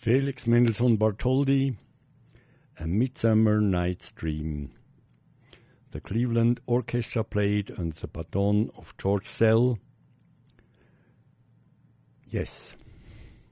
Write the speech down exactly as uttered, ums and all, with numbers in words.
Felix Mendelssohn Bartholdy, A Midsummer Night's Dream. The Cleveland Orchestra played on the baton of George Szell. Yes.